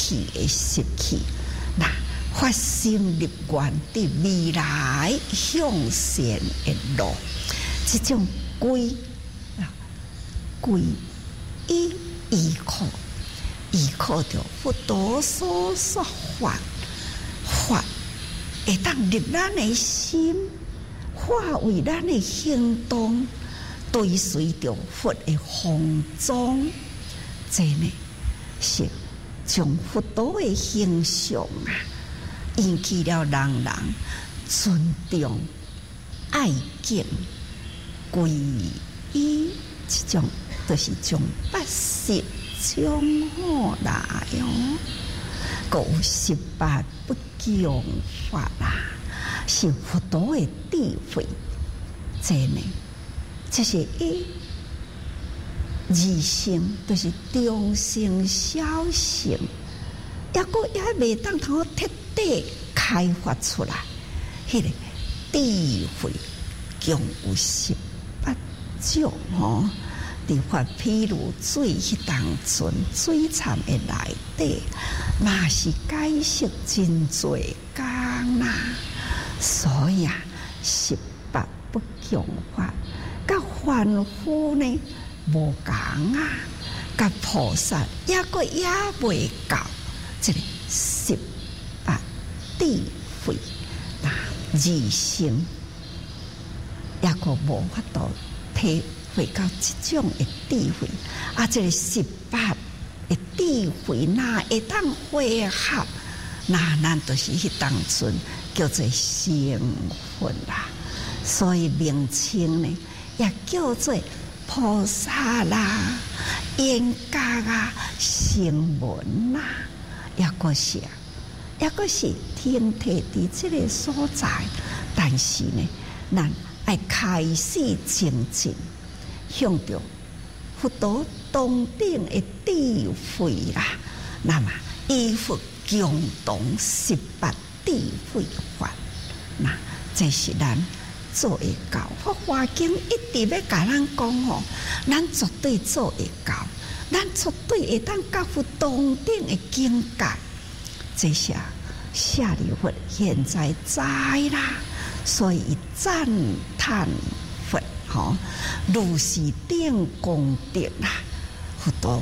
气的习气，那发心立愿的未来向善的路，这种归依靠着佛陀所法会当入咱的心，化为咱的行动，追随着佛的方宗，这呢是将佛陀的形象引起了人尊重、爱敬、皈依，这种就是将八识将好来哦。有18不共法啦，是佛陀的智慧。这是二乘，就是中乘、小乘，也未当通彻底开发出来。迄个智慧共有18种哦。伫发譬如水迄当存水潭的内底，嘛是解释真多工啦。所以18不共法，甲凡夫呢无共甲菩萨也未到这个18智慧，二乘也无法度体会到这种的智慧，这个18的智慧哪会当汇合，那咱就是迄当阵叫做成佛啦。所以名称呢，也叫做菩萨啦、严格声闻啦，也是停摕伫这个所在。但是呢，咱爱开始精进。向着佛陀当顶的智慧啦，那么依佛共同18智慧法，那这是咱做会到。法华经一直要甲咱讲吼，咱绝对做会到，咱绝对会当到佛当顶的境界。这些舍利弗现在知啦，所以赞叹佛。如是等功德啦，佛陀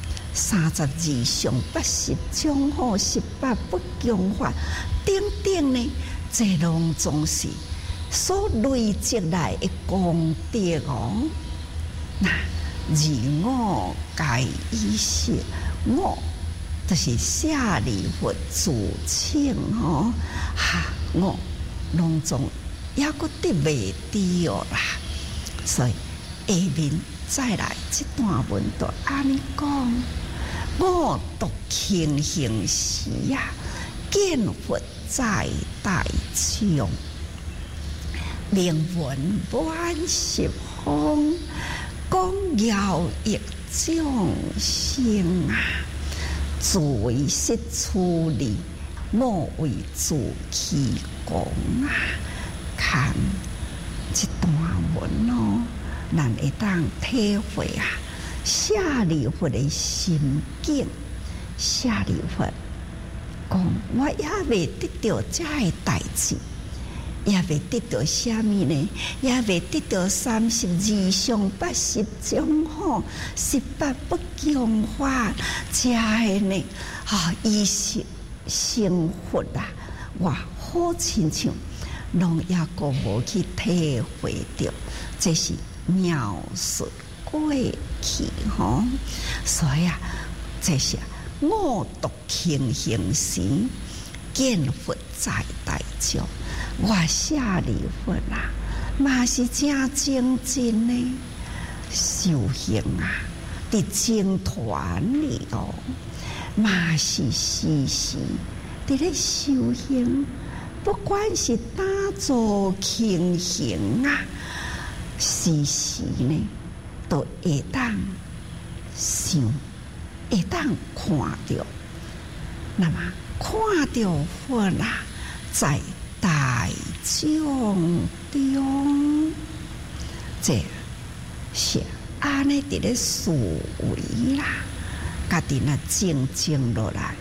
32相80种好18不共法，等呢，这拢总是所累积来的功德哦。那而我该依是我，就是舍利弗自称哦，我拢总也佫得未到啦。所以下面再来这段文就安尼讲：我独庆行时见佛在大众，名闻满十方，讲饶益众生自为实处理，莫为自欺讲看这段文哦，咱会当体会舍利弗的心境。舍利弗讲：我也未得到这个代志，也未得到什么呢？也未得到32相80种好18不共法，这个呢伊是成佛啦！我好亲像。拢也个无去体会到，这是描述过去吼。所以这是我独庆行时见佛在大众，我舍利弗啦，嘛是真精进呢，修行伫僧团里哦，嘛是时时伫咧修行。不管是打坐庆行时时呢，都会当想，会当看到，那么看到佛啦，在大众中，这是安尼伫咧思维啦，家己那静静落来，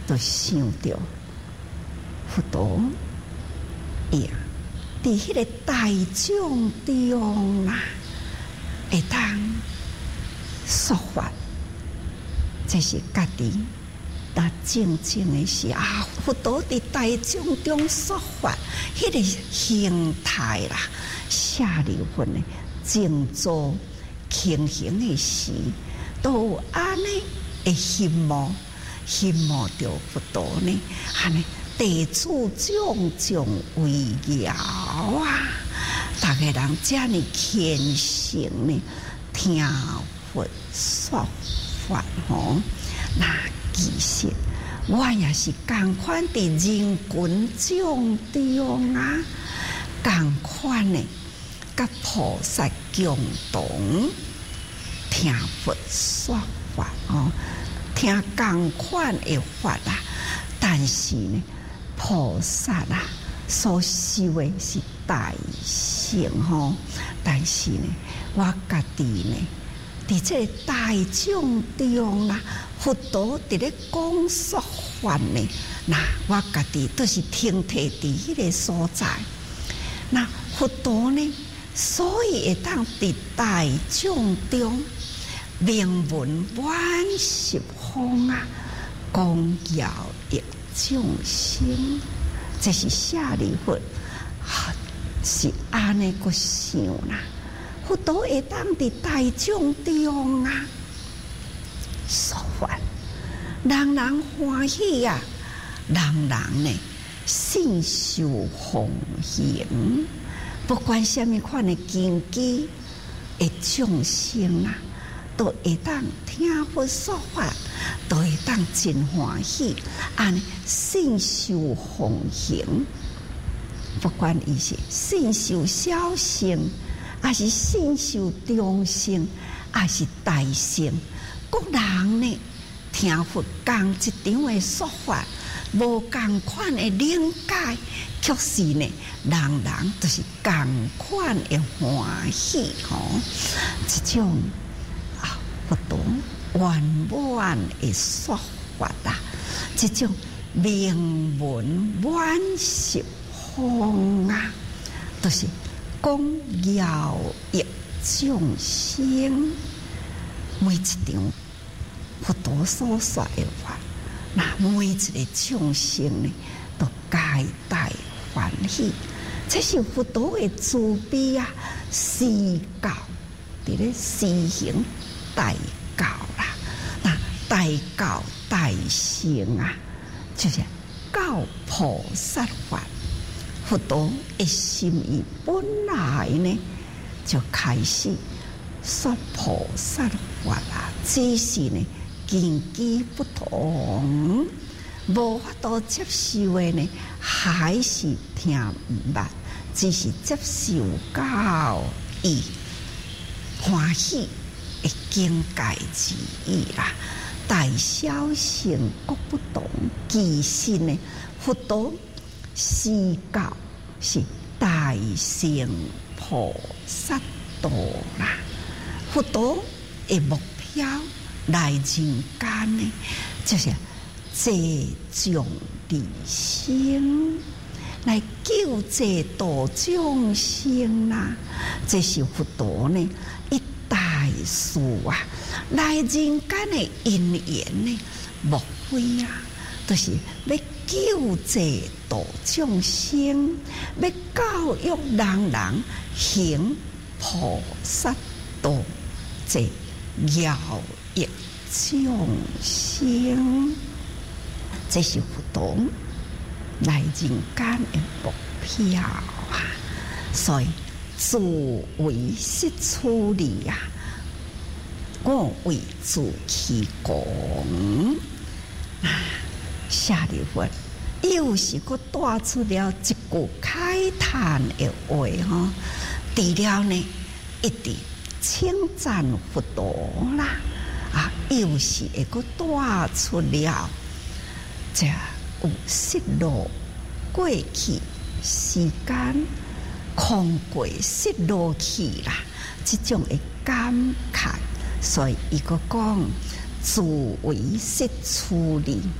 都想到佛陀呀，伫迄个大众中啦，会当说法，这是家己。那正正的是佛陀伫大众中说法，迄个形态啦，舍利弗呢，静坐情形的时，都有安尼的心魔着佛陀呢，安尼地处种种围绕啊，大家人这样虔诚呢，听佛说法吼，那。其实我也是同款伫人群众中啊，同款的，甲菩萨共同听佛说法哦，听同款的法啦。但是呢，菩萨啦所修的是大乘吼，但是呢，我家己呢。伫这个大众中啦，佛陀伫咧讲说法呢，那我家己都是停摕伫迄个所在。那佛陀呢，所以会当伫大众中名闻万十方啊，光耀益众生，这是舍利弗是安尼个想啦。佛陀会当伫大众中啊说法，人人欢喜啊，人人呢信受奉行，不管什么款的根基的众生啊，都会当听佛说法，都会当真欢喜，按信受奉行，不管伊是信受小乘。还是信受中乘，还是大乘，各人呢听佛同一场的说法，无同款的理解，却是呢，人人都是同款的欢喜吼。这种佛陀圆满的说法啦，这种名闻万十方啊，都是。光耀益众生，每一场佛陀所说的话，那每一个众生呢，都皆大欢喜。这是佛陀的慈悲啊，施教伫咧施行大教啦。那大教大乘啊，就是教菩萨法。佛陀的心意本来呢，就开始说菩萨法啦，只是呢根基不同，无法度接受的呢，还是听唔捌，只是接受到伊欢喜的境界之意啦。大小乘各不同，其实呢，佛陀。施教是大乘菩萨道啦，佛陀的目标来人间呢，就是济众利生，来救济度众生啦。这是佛陀呢一大事啊，来人间的因缘呢，莫非啊，就是要救济度众生，要教育人人行菩萨道，这耀益众生，这是佛陀来人间的目标啊！所以自为是处理啊，我为自其功啊！舍利弗又是佫带出了一句慨叹的话吼，除了呢一直称赞佛陀啦，又是会佫带出了这有失落过去时间，空过失落去啦，这种的感慨，所以伊佫讲自为是处理。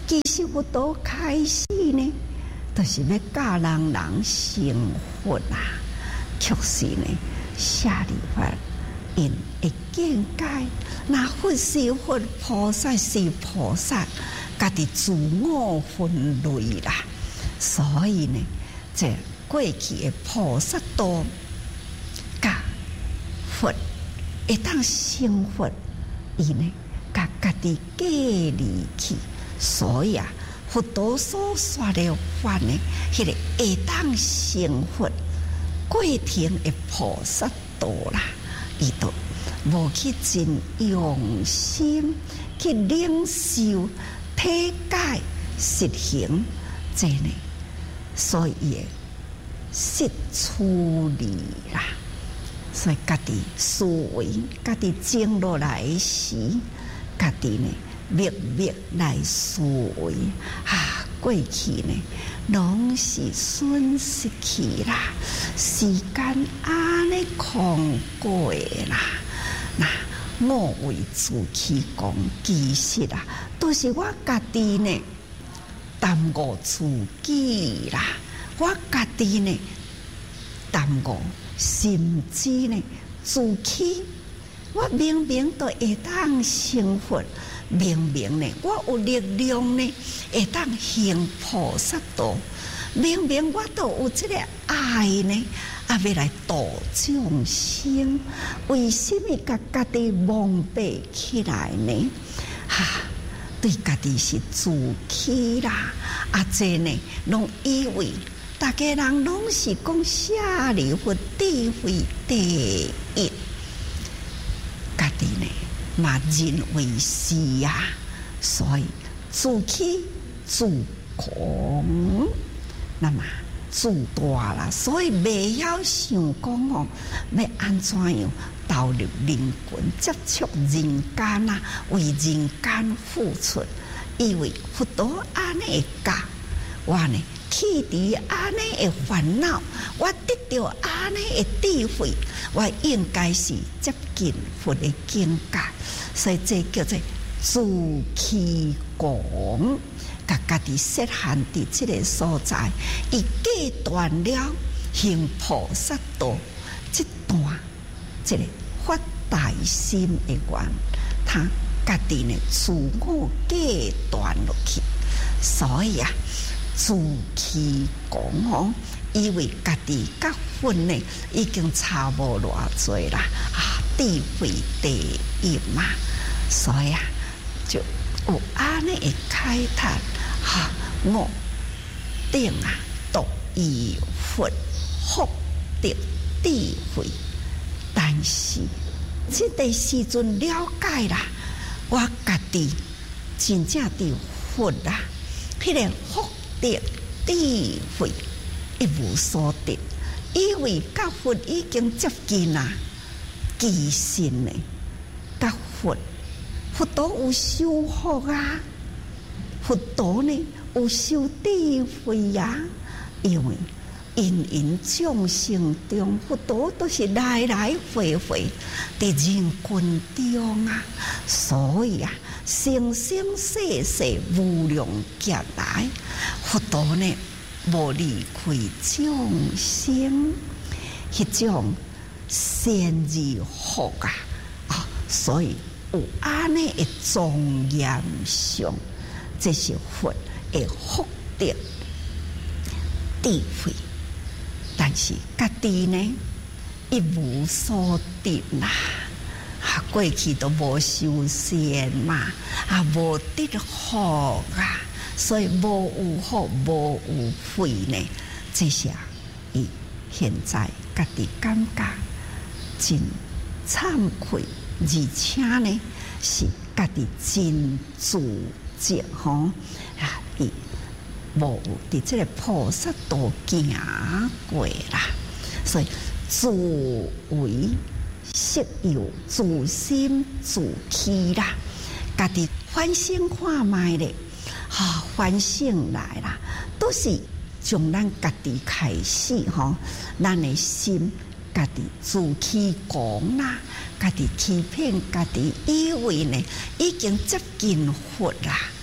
其实佛陀开始呢，就是要教人成佛啦。确实呢，下里法因会见解，那佛是佛，菩萨是菩萨，家己自我分类啦。所以呢，这过去的菩萨道，甲佛会当成佛，伊呢，甲家己隔离去。所以啊，佛陀所说的法呢，迄个会当成佛，过程的菩萨道啦。伊都无去真用心去领受、体解、实行，这呢，所以实处理啦。所以家己思维、家己静落来时，家己呢默默来思维啊，过去呢，拢是损失去啦，时间安尼空过啦。那我为自己讲，其实啊，都是我家己呢耽误自己啦，我家己呢耽误，甚至呢自欺。我明明都会当成佛，明明呢，我有力量呢，会当行菩萨道。明明我都有这个爱呢，要来度众生，为什么甲家己蒙蔽起来呢？对家己是自欺啦！这呢，拢以为大家人拢是讲舍利弗智慧第一。家己呢，嘛认为是啊，所以自欺自狂，那么自大啦，所以未晓想讲哦，要安怎样投入人群，接触人间啊，为人间付出，以为佛陀安尼会教我呢，去除安尼的烦恼，我得到安尼的智慧，我应该是接近佛的境界，所以这叫做自欺狂，甲家己设限伫这个所在，伊戒断了行菩萨道这段，这个发大心的愿，他家己呢自我戒断落去，所以啊。自欺狂哦，以为家己甲佛呢已经差无偌济啦，智慧第一嘛，所以啊，就有安尼的开拓我定啊，独以佛福得智慧，但是这个时阵了解啦，我家己真正伫佛啦，迄个福。得智慧一无所得，以为甲佛已经接近啦，其实呢，甲佛陀有修福啊，佛陀呢有修智慧呀，因为因众生中，佛陀都是来来回回伫人群中啊，所以啊。生生世世无量劫来，佛陀呢无离开众生，迄种善而福啊，所以有安尼的庄严相，这是佛的福德智慧，但是家己呢一无所得啦。过去都无修善嘛，无得福啊，所以无有福，无有慧呢。这些伊现在家己感觉真惭愧，而且呢是家己真自责伊无伫这个菩萨道行过啦，所以自为。色有自心自欺啦，家己反省看卖咧，反省来啦，都是从咱家己开始咱的心家己自欺狂啦，家己欺骗家己，以为呢已经接近佛啦，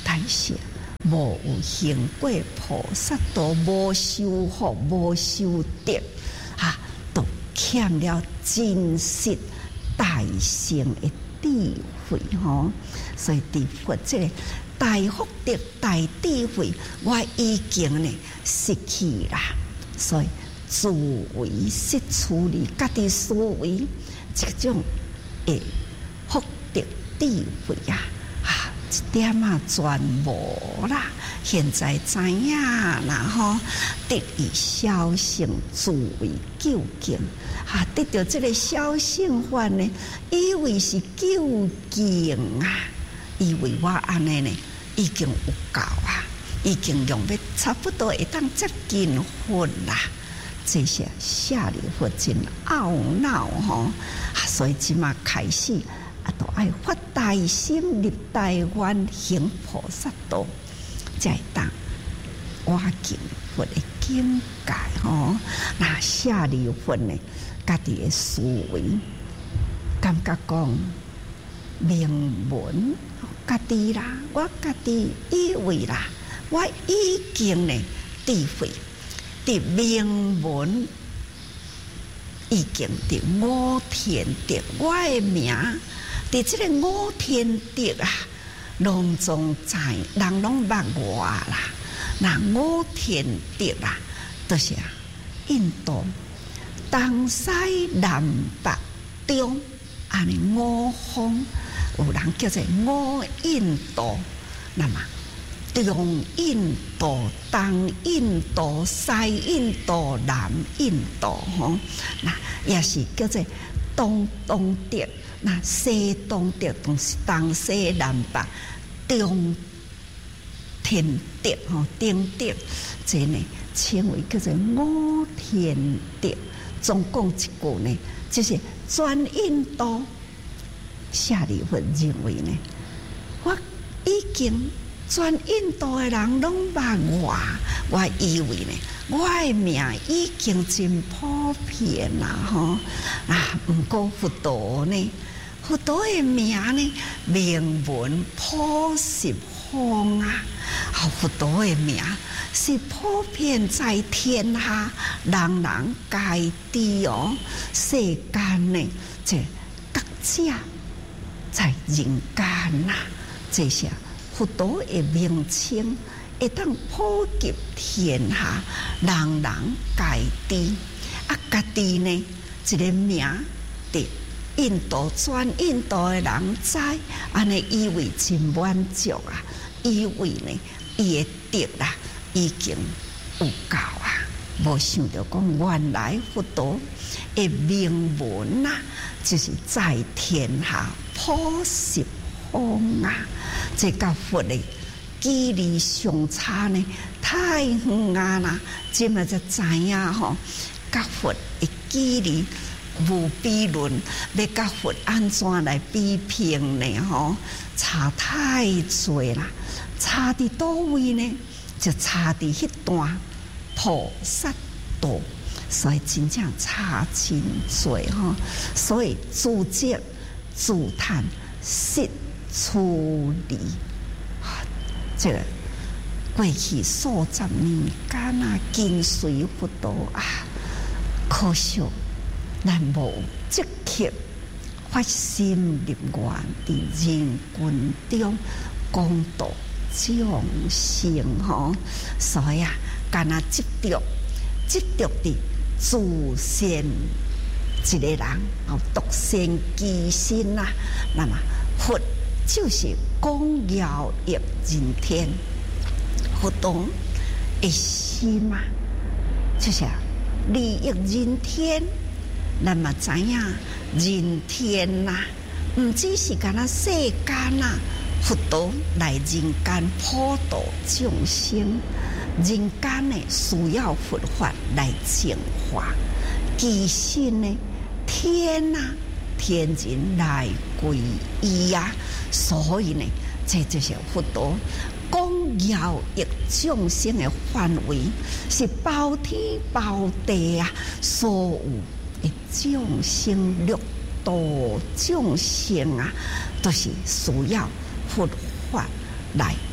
但是无有行过菩萨道，无修福，无修德，都欠了真实大乘的智慧吼。所以伫佛这个大福德、大智慧，我已经呢失去啦。所以自为失处理家己思维这种诶福德智慧一点全无啦。现在知影啦吼，得以小乘自为究竟得到这个小乘法呢，以为是究竟以为我安尼呢已经有够已经用要差不多会当接近佛啦。这些下里佛真懊恼吼，所以即马开始都爱发大心立大愿行菩萨道，才会当挖进佛的境界吼。那下里佛呢，家己的思维感觉讲名闻家己啦，我家己以为啦，我已经呢智慧的名闻，已经的五天的我的名，伫这个五天的拢总在人拢捌我啦。那五天的都是印度东西南北中安尼五方，有人叫做五印度。那么中印度、东印度、西印度、南印度吼，那也是叫做东德。那西东德都是东西南北中天德吼，中德这呢称为叫做五天德。总共一句呢，就是全印度下里佛认为呢，我已经全印度的人拢捌我以为呢，我的名已经真普遍啦吼。不过佛陀呢，佛陀的名呢，名闻普十方佛陀的名是普遍在天下，人人皆知哦。世间呢，这各家在人间这些佛陀的名称会当普及天下，人人皆知家己呢一个名的印度全印度的人知，安尼以为真满足以为呢伊的德已经有够无想到讲原来佛陀的名闻就是在天下普十方这甲佛的距离相差呢太远啦。即嘛才知影吼，甲佛的距离无比论，要甲佛安怎来比拼呢？吼，差太多啦！差伫倒位呢？就差伫迄段菩萨道，所以真正差真多吼。所以自责自叹失处理，这个过去数十年间跟随佛陀可惜咱无积极发心立愿伫人群中讲道众生吼，所以干执着伫自身一个人独善其身那么佛就是讲要益人天，佛陀的心就是利益人天。咱嘛知影人天毋只是干世间佛陀来人间普度众生，人间呢需要佛法来净化，其实呢天天人来归依所以呢这就是佛陀讲要益众生的范围是包天包地所有的众生六道众生都是需要佛法来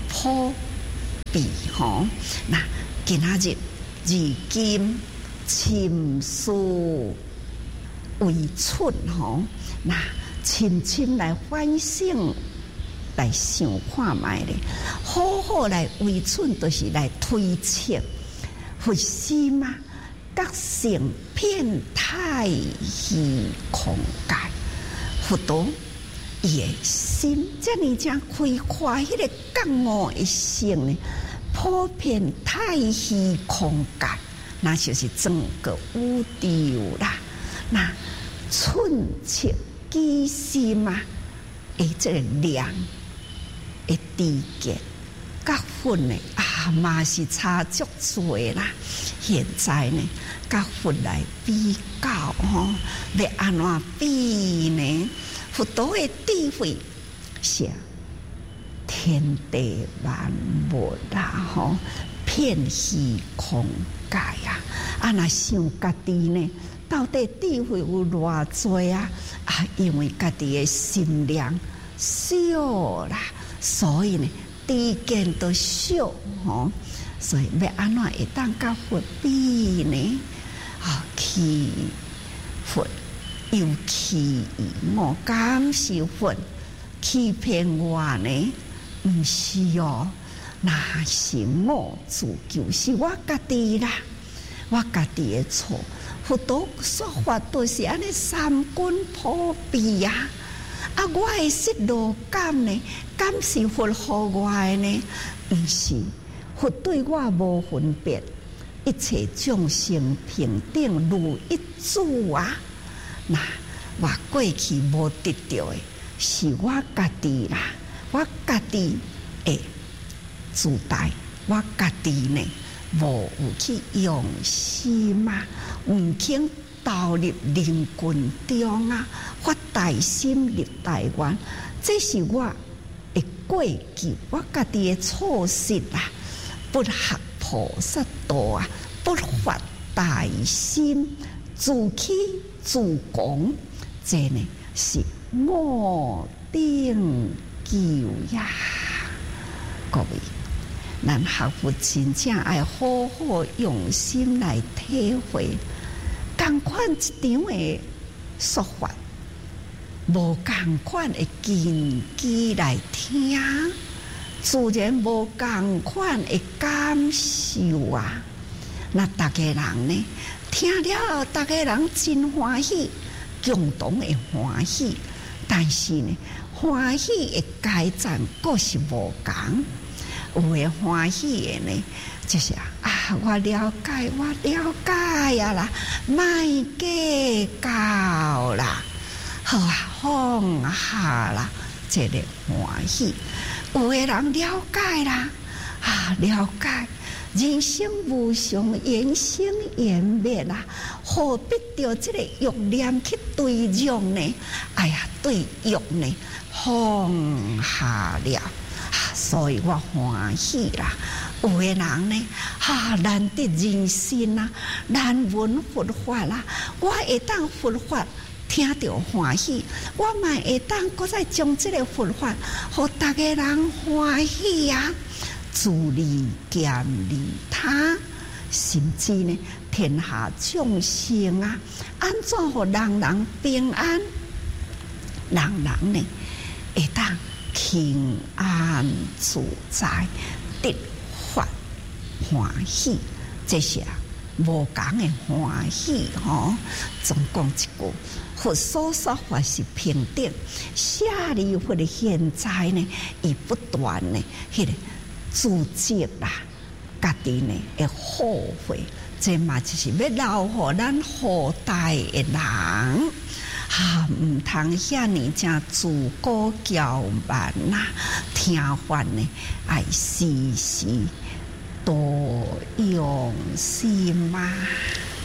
普庇吼。那今仔日如今亲事为蠢吼，那深深来反省，来想看卖咧，好好来为蠢，就是来推测佛心啊，觉性遍太虚空界，佛陀伊的心遮尔正开阔，迄个觉悟的性呢，普遍太虚空界，那就是整个宇宙啦。那寸切机心啊，这个量的知见，甲佛呢嘛是差足多啦。现在呢，甲佛来比较吼，要安怎比呢？佛陀的智慧是天地万物啦，吼，遍虚空界啊！若想家己呢？到底智慧有偌多啊？因为家己的心量小啦，所以呢，知见都小吼，所以要安怎会当甲佛比呢？去佛又去我感受佛欺骗我呢？毋是哦，那是我自救，是我家己啦，我家己的错。佛陀说法都是安尼三观普遍呀，我的失落感呢，敢是佛互我的呢？毋是，佛对我无分别，一切众生平等如一主啊！那我过去无得到的，是我家己啦，我家己的自大，我家己呢？无有去用心嘛，毋肯投入人群中啊，发大心立大愿，这是我的过去，我家己的错失啦。不学菩萨道啊，不发大心，自欺自狂，这呢是我定救呀，各位。咱学佛真正爱好好用心来体会，同款一场的说法，无同款的根基来听，自然无同款的感受啊！那大家人呢，听了大家人真欢喜，共同的欢喜，但是呢，欢喜的阶段各是无同。有的欢喜的呢，就是我了解，我了解呀啦，莫计较啦，好放下啦，这个欢喜。有的人了解啦，了解人生无常，缘生缘灭啦，何必着这个欲念去对用呢？对欲呢放下了。所以我欢喜啦，有的人呢，难得人心啦，难闻佛法啦，我会当佛法听到欢喜，我嘛会当搁再将这个佛法，互大家人欢喜啊，自利兼利他，甚至呢，天下众生啊，安怎互人人平安，人人呢会当平安自在，得法欢喜，这是无同的欢喜吼。总讲一句，佛所说法是平等，舍利弗的现在呢，伊不断呢，迄个自责啦，家己呢会后悔，这嘛就是要留互咱后代的人。毋通遐尼正自古骄慢呐，听法呢爱时时多用心嘛。